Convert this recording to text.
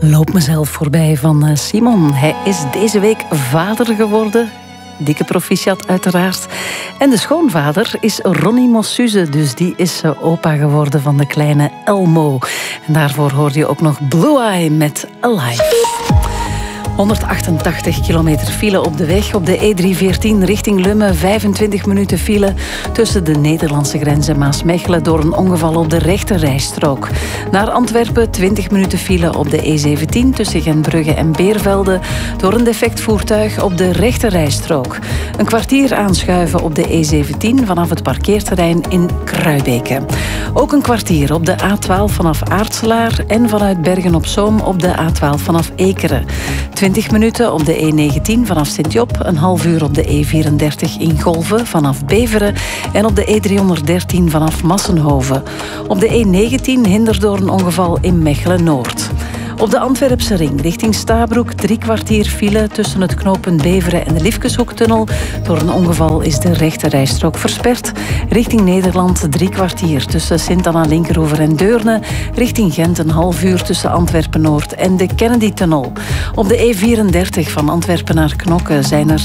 Loop mezelf voorbij van Simon. Hij is deze week vader geworden. Dikke proficiat uiteraard. En de schoonvader is Ronnie Mossuze, dus die is opa geworden van de kleine Elmo. En daarvoor hoorde je ook nog Blue Eye met Alive. 188 kilometer file op de weg. Op de E314 richting Lummen 25 minuten file tussen de Nederlandse grens en Maasmechelen door een ongeval op de rechterrijstrook. Naar Antwerpen 20 minuten file op de E17 tussen Gentbrugge en Beervelde door een defect voertuig op de rechterrijstrook. Een kwartier aanschuiven op de E17 vanaf het parkeerterrein in Kruibeke. Ook een kwartier op de A12 vanaf Aartselaar en vanuit Bergen-op-Zoom op de A12 vanaf Ekeren. 20 minuten op de E19 vanaf Sint-Job, een half uur op de E34 in Golve vanaf Beveren en op de E313 vanaf Massenhoven. Op de E19 hinder door een ongeval in Mechelen-Noord. Op de Antwerpse ring richting Stabroek 3 kwartier file tussen het knooppunt Beveren en de Liefkeshoektunnel. Door een ongeval is de rechterrijstrook versperd. Richting Nederland 3 kwartier tussen Sint-Anna-Linkeroever en Deurne. Richting Gent een half uur tussen Antwerpen-Noord en de Kennedy-tunnel. Op de E34 van Antwerpen naar Knokke zijn er